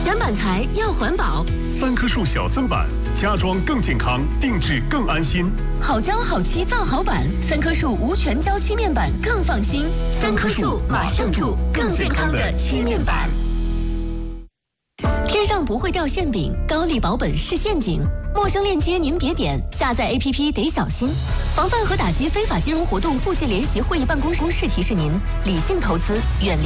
选板材要环保。 3棵树小森板，家装更健康，定制更安心。 好胶好漆造好板，3棵树无全胶漆面板更放心。3棵树马上住，更健康的漆面板。天上不会掉馅饼，高利保本是陷阱。陌生链接您别点，下载 APP 得小心。防范和打击非法金融活动部界联席会议办公室提示您：理性投资，远离。